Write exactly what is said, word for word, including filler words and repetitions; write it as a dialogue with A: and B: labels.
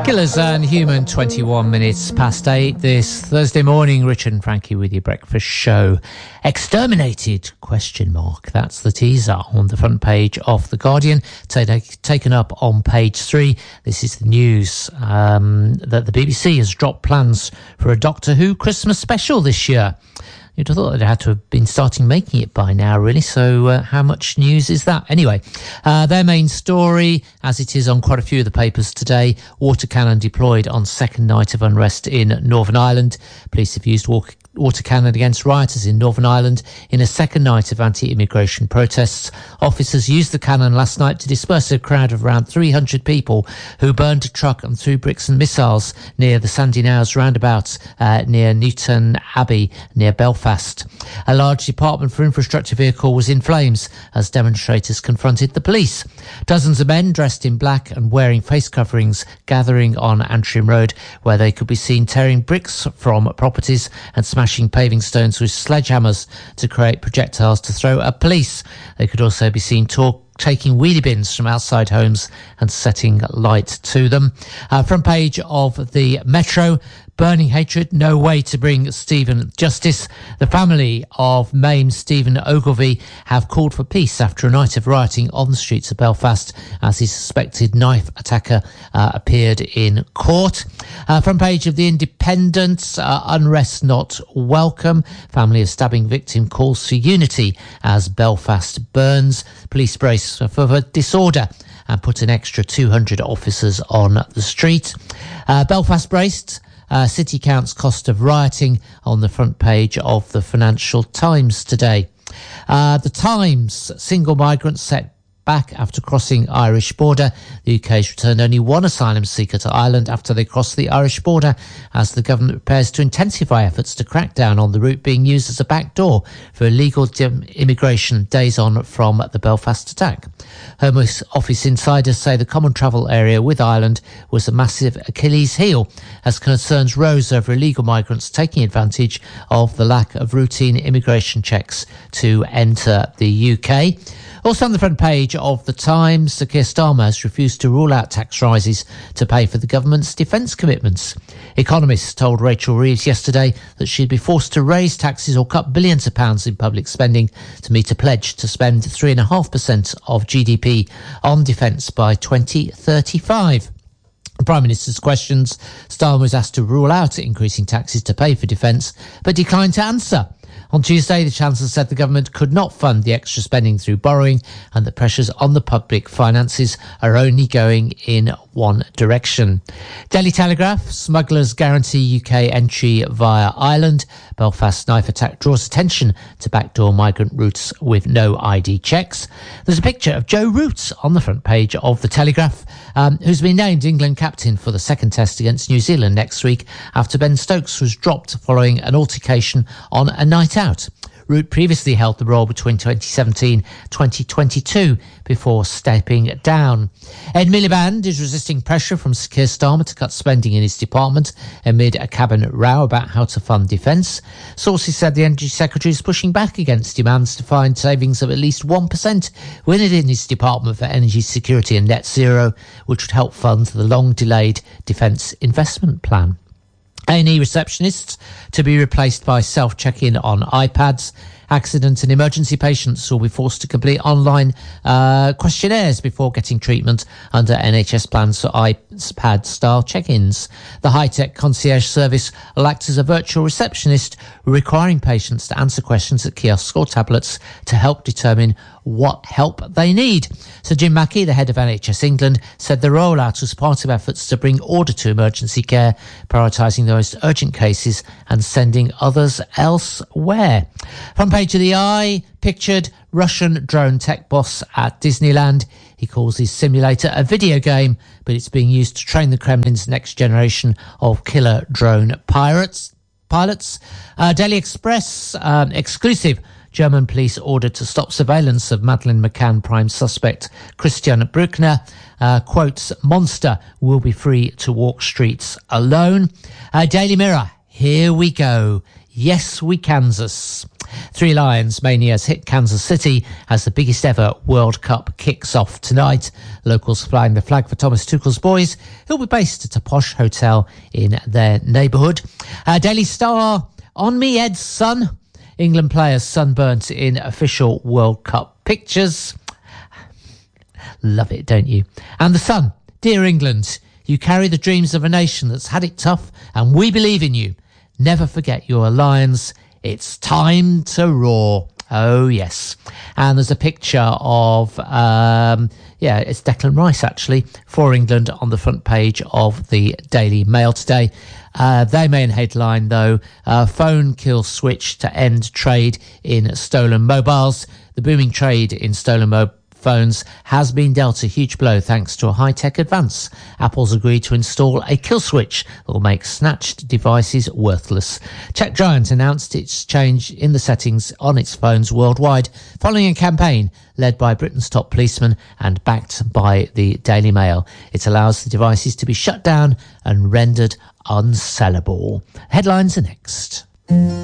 A: Killers and Human, twenty-one minutes past eight this Thursday morning. Richard and Frankie with your breakfast show. Exterminated, question mark. That's the teaser on the front page of The Guardian. T- taken up on page three. This is the news um, that the B B C has dropped plans for a Doctor Who Christmas special this year. You'd have thought they'd had to have been starting making it by now, really. So uh, how much news is that? Anyway, uh, their main story, as it is on quite a few of the papers today, water cannon deployed on second night of unrest in Northern Ireland. Police have used water water cannon against rioters in Northern Ireland in a second night of anti-immigration protests. Officers used the cannon last night to disperse a crowd of around three hundred people who burned a truck and threw bricks and missiles near the Sandy Knowes roundabout uh, near Newton Abbey, near Belfast. A large Department for Infrastructure vehicle was in flames as demonstrators confronted the police. Dozens of men dressed in black and wearing face coverings gathering on Antrim Road, where they could be seen tearing bricks from properties and smashing paving stones with sledgehammers to create projectiles to throw at police. They could also be seen talk taking wheelie bins from outside homes and setting light to them. Uh, front page of the Metro, burning hatred, no way to bring Stephen justice. The family of maimed Stephen Ogilvie have called for peace after a night of rioting on the streets of Belfast as his suspected knife attacker uh, appeared in court. Uh, front page of the Independent, uh, unrest not welcome. Family of stabbing victim calls for unity as Belfast burns. Police brace for disorder and put an extra two hundred officers on the street. Uh, Belfast braced. Uh, city counts cost of rioting on the front page of the Financial Times today. Uh, the Times, single migrants set back after crossing Irish border. The U K has returned only one asylum seeker to Ireland after they crossed the Irish border, as the government prepares to intensify efforts to crack down on the route being used as a backdoor for illegal immigration days on from the Belfast attack. Home Office insiders say the common travel area with Ireland was a massive Achilles heel as concerns rose over illegal migrants taking advantage of the lack of routine immigration checks to enter the U K. Also on the front page of the Times, Sir Keir Starmer has refused to rule out tax rises to pay for the government's defence commitments. Economists told Rachel Reeves yesterday that she'd be forced to raise taxes or cut billions of pounds in public spending to meet a pledge to spend three point five percent of G D P on defence by twenty thirty-five. The Prime Minister's questions. Starmer was asked to rule out increasing taxes to pay for defence, but declined to answer. On Tuesday, the Chancellor said the government could not fund the extra spending through borrowing and that pressures on the public finances are only going in one direction. Daily Telegraph, smugglers guarantee U K entry via Ireland. Belfast knife attack draws attention to backdoor migrant routes with no I D checks. There's a picture of Joe Root on the front page of the Telegraph, um, who's been named England captain for the second test against New Zealand next week after Ben Stokes was dropped following an altercation on a night out. Root previously held the role between twenty seventeen and twenty twenty-two before stepping down. Ed Miliband is resisting pressure from Sir Keir Starmer to cut spending in his department amid a cabinet row about how to fund defence. Sources said the Energy Secretary is pushing back against demands to find savings of at least one percent within his Department for Energy Security and Net Zero, which would help fund the long-delayed defence investment plan. A and E receptionists to be replaced by self-check-in on iPads. Accident and emergency patients will be forced to complete online uh, questionnaires before getting treatment under N H S plans for iPad-style check-ins. The high-tech concierge service will act as a virtual receptionist, requiring patients to answer questions at kiosks or tablets to help determine what help they need. Sir Jim Mackey, the head of N H S England, said the rollout was part of efforts to bring order to emergency care, prioritising the most urgent cases and sending others elsewhere. Front page of the Eye, pictured Russian drone tech boss at Disneyland. He calls his simulator a video game, but it's being used to train the Kremlin's next generation of killer drone pirates. Pilots. Uh, Daily Express, um, exclusive. German police ordered to stop surveillance of Madeleine McCann prime suspect Christian Bruckner. Uh, quotes, monster will be free to walk streets alone. Uh, Daily Mirror, here we go. Yes, we Kansas. Three Lions manias hit Kansas City as the biggest ever World Cup kicks off tonight. Locals flying the flag for Thomas Tuchel's boys, who'll be based at a posh hotel in their neighbourhood. Uh, Daily Star, on me Ed's son. England players sunburnt in official World Cup pictures. Love it, don't you? And The Sun, dear England, you carry the dreams of a nation that's had it tough, and we believe in you. Never forget your Lions. It's time to roar. Oh, yes. And there's a picture of, um, yeah, it's Declan Rice, actually, for England on the front page of the Daily Mail today. Uh, their main headline, though, uh, phone kill switch to end trade in stolen mobiles. The booming trade in stolen mobiles phones has been dealt a huge blow thanks to a high-tech advance. Apple's agreed to install a kill switch that will make snatched devices worthless. Tech Giant announced its change in the settings on its phones worldwide following a campaign led by Britain's top policeman and backed by the Daily Mail. It allows the devices to be shut down and rendered unsellable. Headlines are next.